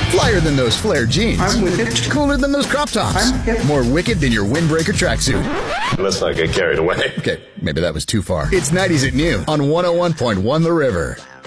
Flyer than those flared jeans. I'm with it. Cooler than those crop tops. I'm hip. More wicked than your windbreaker tracksuit. Let's not get carried away. Okay, maybe that was too far. It's 90s at noon on 101.1 The River.